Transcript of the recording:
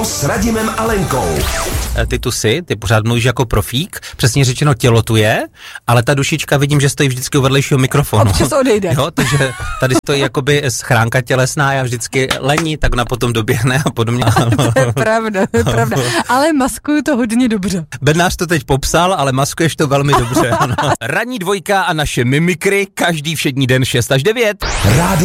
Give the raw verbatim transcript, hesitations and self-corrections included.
S Radimem a Lenkou. Ty tu jsi, ty pořád mluvíš jako profík, přesně řečeno tělo tu je, ale ta dušička vidím, že stojí vždycky u vedlejšího mikrofonu. Občas odejde. Jo, takže tady stojí jakoby schránka tělesná, já vždycky lení, tak na potom doběhne a podobně. To je pravda, to je pravda. Ale maskuju to hodně dobře. Bednář to teď popsal, ale maskuješ to velmi dobře. Ano. Ranní dvojka a naše mimikry každý všední den šest až devět. Rádio